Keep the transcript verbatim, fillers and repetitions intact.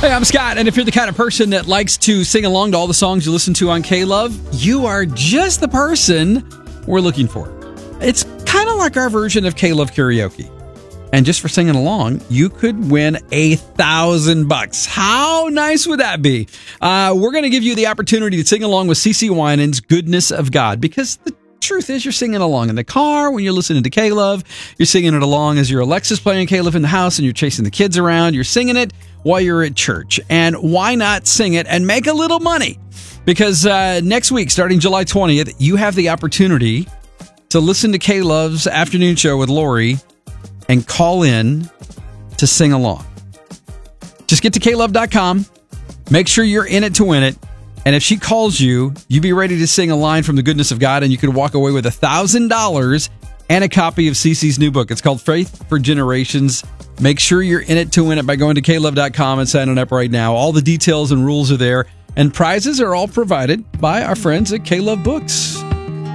Hey, I'm Scott, and if you're the kind of person that likes to sing along to all the songs you listen to on K-Love, you are just the person we're looking for. It's kind of like our version of K-Love Karaoke. And just for singing along, you could win a thousand bucks. How nice would that be? Uh, we're going to give you the opportunity to sing along with CeCe Winans' Goodness of God, because the truth is you're singing along in the car when you're listening to K-Love. You're singing it along as your Alexa's playing K-Love in the house and you're chasing the kids around. You're singing it while you're at church. And why not sing it and make a little money? Because uh, next week, starting July twentieth, you have the opportunity to listen to K-Love's afternoon show with Lori and call in to sing along. Just get to K love dot com. Make sure you're in it to win it. And if she calls you, you be ready to sing a line from the goodness of God, and you could walk away with one thousand dollars and a copy of CeCe's new book. It's called Faith for Generations. Make sure you're in it to win it by going to K love dot com and signing up right now. All the details and rules are there, and prizes are all provided by our friends at K-Love Books.